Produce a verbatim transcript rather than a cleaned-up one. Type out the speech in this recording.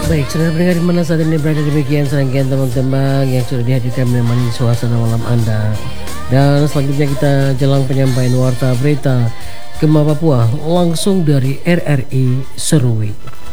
Baik, saudara pendengar di mana saat ini berada, demikian serangkaian tembang-tembang yang sudah dihadirkan menemani suasana malam Anda. Dan selanjutnya kita jelang penyampaian warta berita Gema Papua langsung dari R R I Serui.